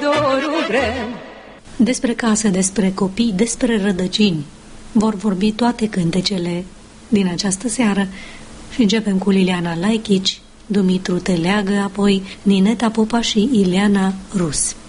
dorul vrem. Despre casă, despre copii, despre rădăcini vor vorbi toate cântecele din această seară și începem cu Liliana Laichici, Dumitru Teleagă, apoi Nineta Popa și Ileana Rus.